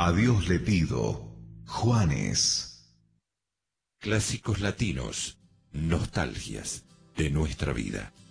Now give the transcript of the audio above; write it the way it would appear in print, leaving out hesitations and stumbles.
A Dios le pido, Juanes. Clásicos latinos, nostalgias de nuestra vida.